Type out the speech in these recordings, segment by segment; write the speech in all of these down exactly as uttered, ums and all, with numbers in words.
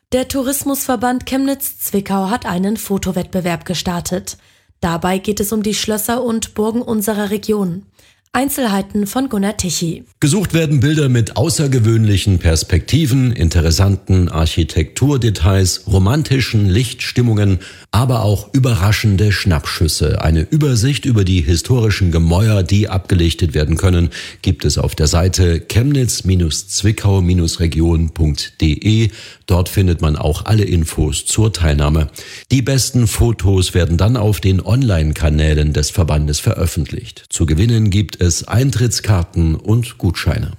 Der Tourismusverband Chemnitz-Zwickau hat einen Fotowettbewerb gestartet. Dabei geht es um die Schlösser und Burgen unserer Region. Einzelheiten von Gunnar Tichy. Gesucht werden Bilder mit außergewöhnlichen Perspektiven, interessanten Architekturdetails, romantischen Lichtstimmungen, aber auch überraschende Schnappschüsse. Eine Übersicht über die historischen Gemäuer, die abgelichtet werden können, gibt es auf der Seite chemnitz zwickau region punkt de. Dort findet man auch alle Infos zur Teilnahme. Die besten Fotos werden dann auf den Online-Kanälen des Verbandes veröffentlicht. Zu gewinnen gibt es Eintrittskarten und Gutscheine.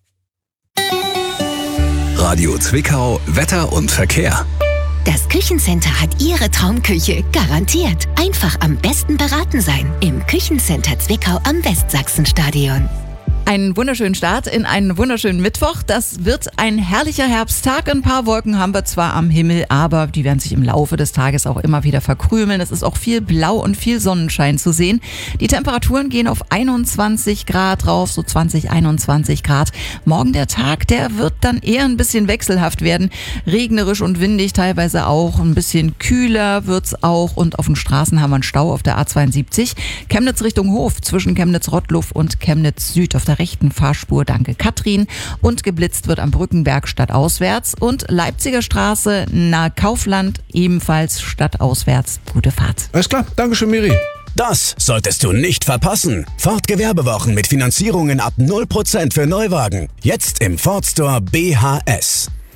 Radio Zwickau, Wetter und Verkehr. Das Küchencenter hat Ihre Traumküche garantiert. Einfach am besten beraten sein. Im Küchencenter Zwickau am Westsachsenstadion. Einen wunderschönen Start in einen wunderschönen Mittwoch. Das wird ein herrlicher Herbsttag. Ein paar Wolken haben wir zwar am Himmel, aber die werden sich im Laufe des Tages auch immer wieder verkrümeln. Es ist auch viel Blau und viel Sonnenschein zu sehen. Die Temperaturen gehen auf einundzwanzig Grad rauf, so zwanzig, einundzwanzig Grad. Morgen der Tag, der wird dann eher ein bisschen wechselhaft werden. Regnerisch und windig teilweise auch. Ein bisschen kühler wird's auch. Und auf den Straßen haben wir einen Stau auf der A zweiundsiebzig. Chemnitz Richtung Hof zwischen Chemnitz-Rottluff und Chemnitz Süd auf der rechten Fahrspur, danke Katrin. Und geblitzt wird am Brückenberg stadtauswärts und Leipziger Straße nahe Kaufland ebenfalls stadtauswärts. Gute Fahrt. Alles klar, Dankeschön, Miri. Das solltest du nicht verpassen. Ford Gewerbewochen mit Finanzierungen ab null Prozent für Neuwagen. Jetzt im Ford Store B H S.